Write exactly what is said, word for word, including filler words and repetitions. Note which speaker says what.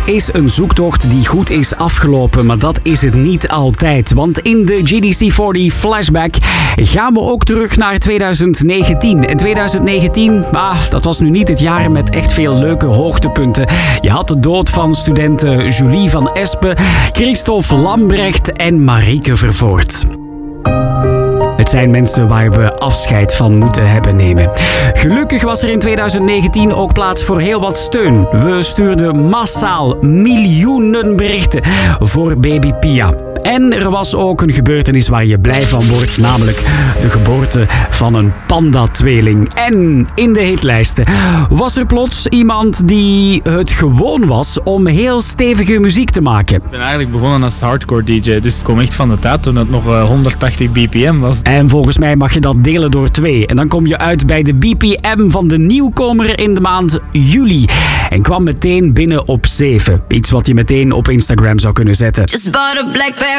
Speaker 1: is een zoektocht die goed is afgelopen, maar dat is het niet altijd. Want in de G D C veertig Flashback gaan we ook terug naar twintig negentien. En twintig negentien, ah, dat was nu niet het jaar met echt veel leuke hoogtepunten. Je had de dood van studenten Julie van Espen, Christophe Lambrecht en Marieke Vervoort. Het zijn mensen waar we afscheid van moeten hebben nemen. Gelukkig was er in twintig negentien ook plaats voor heel wat steun. We stuurden massaal miljoenen berichten voor baby Pia. En er was ook een gebeurtenis waar je blij van wordt, namelijk de geboorte van een panda-tweeling. En in de hitlijsten was er plots iemand die het gewoon was om heel stevige muziek te maken.
Speaker 2: Ik ben eigenlijk begonnen als hardcore D J, dus ik kom echt van de tijd toen het nog honderdtachtig B P M was.
Speaker 1: En volgens mij mag je dat delen door twee. En dan kom je uit bij de B P M van de nieuwkomer in de maand juli. En kwam meteen binnen op zeven. Iets wat je meteen op Instagram zou kunnen zetten.